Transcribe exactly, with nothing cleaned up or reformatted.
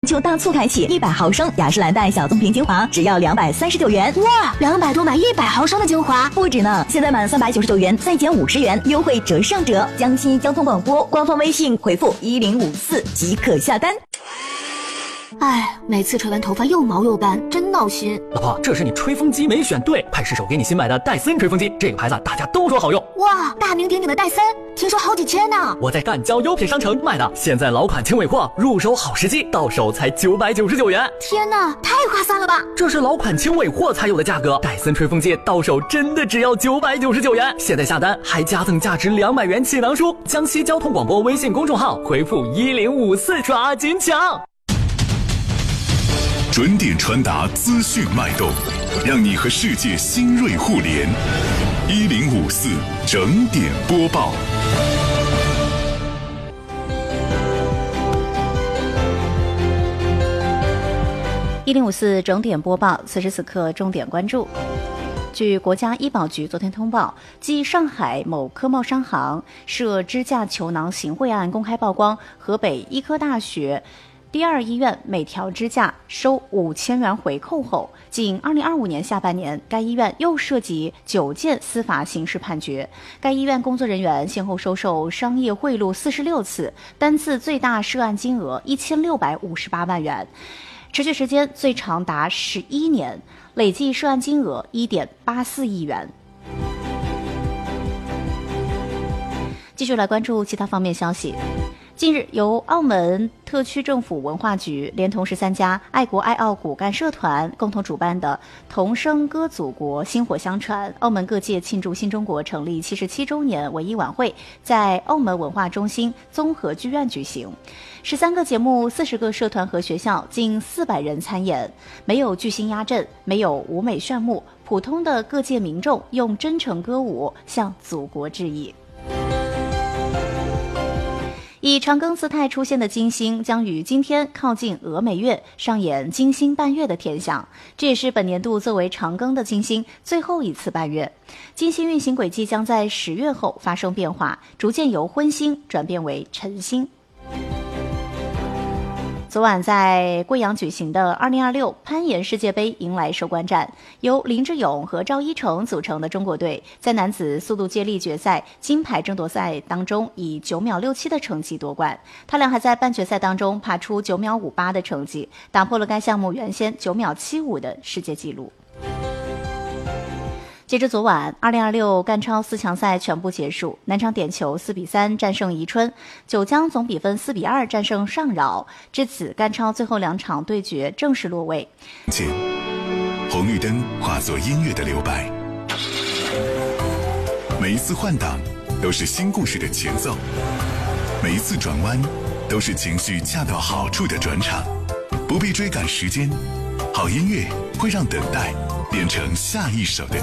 秋大促开启，一百毫升雅诗兰黛小棕瓶精华只要两百三十九元。 哇，两百多买一百毫升的精华， 不止呢！现在满三百九十九元再减五十元，优惠折上折。江西交通广播官方微信回复一零五四即可下单。 哎，每次吹完头发又毛又干，真闹心。 老婆，这是你吹风机没选对，快试手给你新买的戴森吹风机，这个牌子大家都说好用。 哇，大名鼎鼎的戴森，听说好几千呢。 我在赣交优品商城买的，现在老款轻尾货，入手好时机，到手才九百九十九元。 天哪，太划算了吧！ 这是老款轻尾货才有的价格，戴森吹风机到手真的只要九百九十九元。现在下单还加赠价值两百元气囊书。江西交通广播微信公众号回复一零五四抓紧抢。 准点传达资讯脉动，让你和世界新锐互联。一零五四整点播报。 一零五四整点播报，此时此刻重点关注。据国家医保局昨天通报，继上海某科贸商行涉支架球囊行贿案公开曝光，河北医科大学第二医院每条支架收五千元回扣后，仅二零二五年下半年，该医院又涉及九件司法刑事判决。该医院工作人员先后收受商业贿赂四十六次，单次最大涉案金额一千六百五十八万元，持续时间最长达十一年，累计涉案金额一点八四亿元。继续来关注其他方面消息。近日，由澳门特区政府文化局连同十三家爱国爱澳骨干社团共同主办的同声歌祖国薪火相传澳门各界庆祝新中国成立七十七周年文艺晚会在澳门文化中心综合剧院举行。十三个节目，四十个社团和学校，近四百人参演，没有巨星压阵，没有舞美炫目，普通的各界民众用真诚歌舞向祖国致意。以长庚姿态出现的金星将于今天靠近峨眉月，上演金星伴月的天象，这也是本年度作为长庚的金星最后一次伴月。金星运行轨迹将在十月后发生变化，逐渐由昏星转变为晨星。昨晚在贵阳举行的二零二六攀岩世界杯迎来收官战，由林志勇和赵一成组成的中国队在男子速度接力决赛金牌争夺赛当中以九秒六七的成绩夺冠。他俩还在半决赛当中爬出九秒五八的成绩，打破了该项目原先九秒七五的世界纪录。截至昨晚，二零二六赣超四强赛全部结束，南昌点球四比三战胜宜春，九江总比分四比二战胜上饶。至此，赣超最后两场对决正式落位。 红绿灯化作音乐的留白，每一次换挡都是新故事的前奏，每一次转弯都是情绪恰到好处的转场。不必追赶时间，好音乐会让等待变成下一首的